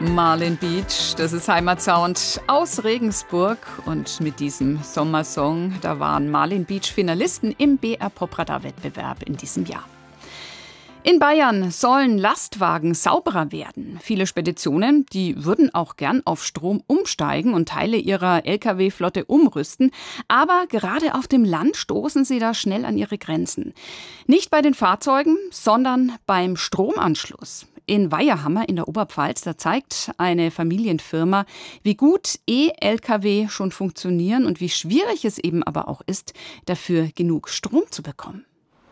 Marlin Beach, das ist Heimatsound aus Regensburg. Und mit diesem Sommersong, da waren Marlin Beach Finalisten im BR Popradar-Wettbewerb in diesem Jahr. In Bayern sollen Lastwagen sauberer werden. Viele Speditionen, die würden auch gern auf Strom umsteigen und Teile ihrer Lkw-Flotte umrüsten. Aber gerade auf dem Land stoßen sie da schnell an ihre Grenzen. Nicht bei den Fahrzeugen, sondern beim Stromanschluss. In Weiherhammer in der Oberpfalz, da zeigt eine Familienfirma, wie gut E-Lkw schon funktionieren und wie schwierig es eben aber auch ist, dafür genug Strom zu bekommen.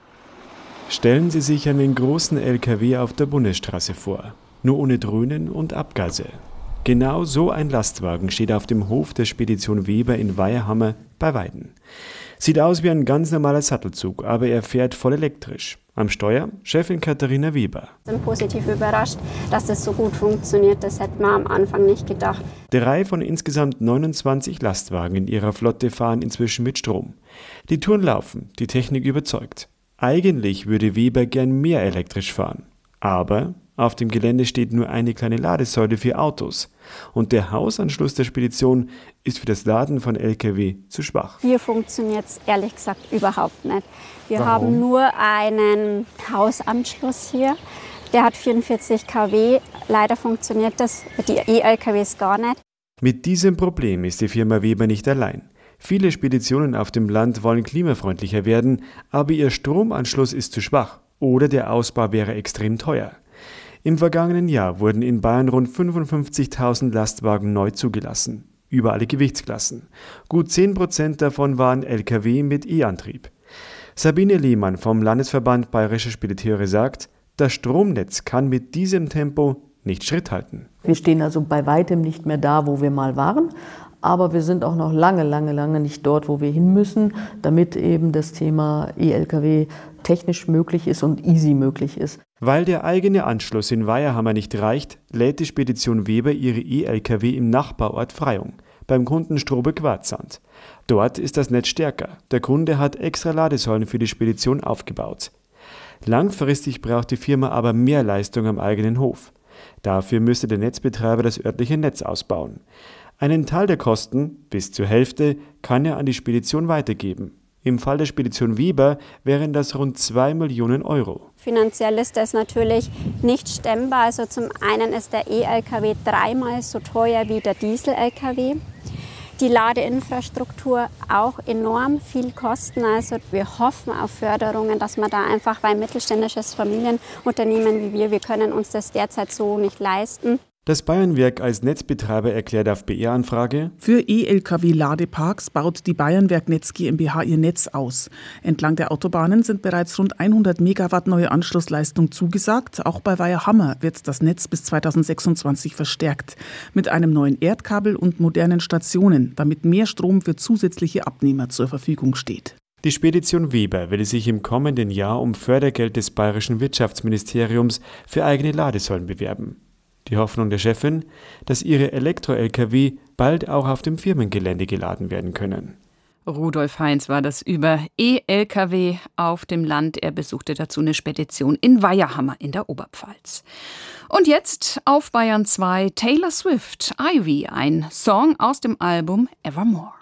Stellen Sie sich einen großen LKW auf der Bundesstraße vor, nur ohne Dröhnen und Abgase. Genau so ein Lastwagen steht auf dem Hof der Spedition Weber in Weiherhammer bei Weiden. Sieht aus wie ein ganz normaler Sattelzug, aber er fährt voll elektrisch. Am Steuer Chefin Katharina Weber. Ich bin positiv überrascht, dass das so gut funktioniert. Das hätte man am Anfang nicht gedacht. 3 von insgesamt 29 Lastwagen in ihrer Flotte fahren inzwischen mit Strom. Die Touren laufen, die Technik überzeugt. Eigentlich würde Weber gern mehr elektrisch fahren. Aber auf dem Gelände steht nur eine kleine Ladesäule für Autos. Und der Hausanschluss der Spedition ist für das Laden von Lkw zu schwach. Hier funktioniert es ehrlich gesagt überhaupt nicht. Wir Warum? haben nur einen Hausanschluss hier. Der hat 44 kW. Leider funktioniert das mit den E-LKWs gar nicht. Mit diesem Problem ist die Firma Weber nicht allein. Viele Speditionen auf dem Land wollen klimafreundlicher werden, aber ihr Stromanschluss ist zu schwach oder der Ausbau wäre extrem teuer. Im vergangenen Jahr wurden in Bayern rund 55.000 Lastwagen neu zugelassen, über alle Gewichtsklassen. Gut 10% davon waren Lkw mit E-Antrieb. Sabine Lehmann vom Landesverband Bayerische Spediteure sagt, das Stromnetz kann mit diesem Tempo nicht Schritt halten. Wir stehen also bei weitem nicht mehr da, wo wir mal waren. Aber wir sind auch noch lange nicht dort, wo wir hin müssen, damit eben das Thema E-Lkw technisch möglich ist und easy möglich ist. Weil der eigene Anschluss in Weiherhammer nicht reicht, lädt die Spedition Weber ihre E-Lkw im Nachbarort Freyung, beim Kunden Strobe-Quarzsand. Dort ist das Netz stärker. Der Kunde hat extra Ladesäulen für die Spedition aufgebaut. Langfristig braucht die Firma aber mehr Leistung am eigenen Hof. Dafür müsste der Netzbetreiber das örtliche Netz ausbauen. Einen Teil der Kosten, bis zur Hälfte, kann er an die Spedition weitergeben. Im Fall der Spedition Weber wären das rund 2 Millionen Euro. Finanziell ist das natürlich nicht stemmbar. Also zum einen ist der E-Lkw 3-mal so teuer wie der Diesel-Lkw. Die Ladeinfrastruktur auch enorm viel kosten. Also wir hoffen auf Förderungen, dass man da einfach, weil mittelständisches Familienunternehmen wie wir können uns das derzeit so nicht leisten. Das Bayernwerk als Netzbetreiber erklärt auf BR-Anfrage: Für E-Lkw-Ladeparks baut die Bayernwerk Netz GmbH ihr Netz aus. Entlang der Autobahnen sind bereits rund 100 Megawatt neue Anschlussleistung zugesagt. Auch bei Weiherhammer wird das Netz bis 2026 verstärkt. Mit einem neuen Erdkabel und modernen Stationen, damit mehr Strom für zusätzliche Abnehmer zur Verfügung steht. Die Spedition Weber will sich im kommenden Jahr um Fördergeld des Bayerischen Wirtschaftsministeriums für eigene Ladesäulen bewerben. Die Hoffnung der Chefin, dass ihre Elektro-Lkw bald auch auf dem Firmengelände geladen werden können. Rudolf Heinz war das über E-Lkw auf dem Land. Er besuchte dazu eine Spedition in Weiherhammer in der Oberpfalz. Und jetzt auf Bayern 2 Taylor Swift, Ivy, ein Song aus dem Album Evermore.